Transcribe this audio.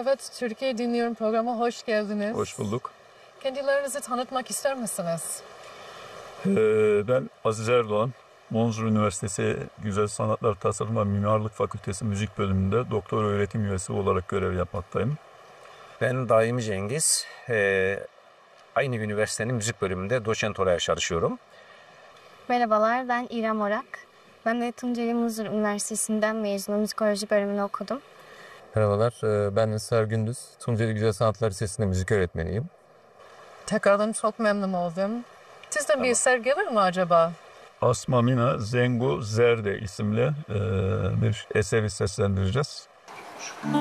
Evet, Türkiye Dinliyorum programı hoş geldiniz. Hoş bulduk. Kendilerinizi tanıtmak ister misiniz? Ben Aziz Erdoğan, Monzur Üniversitesi Güzel Sanatlar Tasarım ve Mimarlık Fakültesi Müzik Bölümünde doktor öğretim üyesi olarak görev yapmaktayım. Ben Daimi Cengiz. Aynı üniversitenin müzik bölümünde doçent olarak çalışıyorum. Merhabalar, ben İrem Orak. Ben de Tunceli Muzur Üniversitesi'nden mezunum, müzikoloji bölümünü okudum. Merhabalar, ben Eser Gündüz. Tunceli Güzel Sanatlar Lisesi'nde müzik öğretmeniyim. Tekrardan çok memnun oldum. Sizden bir eser gelir mi acaba? Asma Mina Zengu Zerde isimli bir eseri seslendireceğiz.